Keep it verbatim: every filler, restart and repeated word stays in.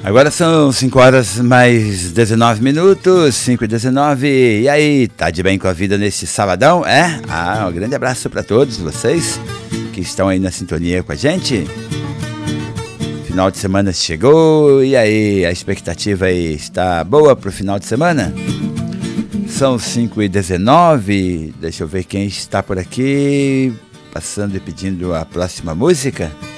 Agora são cinco horas mais dezenove minutos, cinco e dezenove. E aí, tá de bem com a vida nesse sabadão? É? Ah, um grande abraço para todos vocês que estão aí na sintonia com a gente. Final de semana chegou, e aí, a expectativa aí está boa pro final de semana? São cinco e dezenove, deixa eu ver quem está por aqui, passando e pedindo a próxima música.